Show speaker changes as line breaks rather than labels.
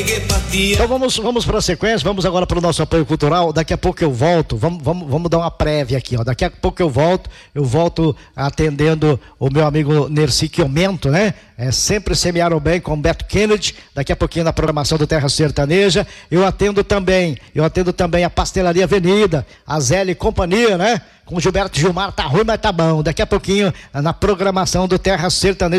Então vamos para a sequência, vamos agora para o nosso apoio cultural. Daqui a pouco eu volto, vamos dar uma prévia aqui, ó. Daqui a pouco eu volto atendendo o meu amigo Nerci Chiomento, né? Sempre semearam bem com Beto Kennedy, daqui a pouquinho na programação do Terra Sertaneja. Eu atendo também a Pastelaria Avenida, a Zé e Companhia, né? Com Gilberto Gilmar, tá ruim, mas tá bom. Daqui a pouquinho na programação do Terra Sertaneja.